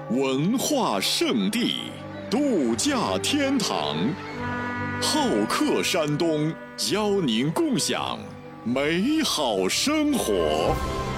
文化圣地，度假天堂。好客山东，邀您共享美好生活。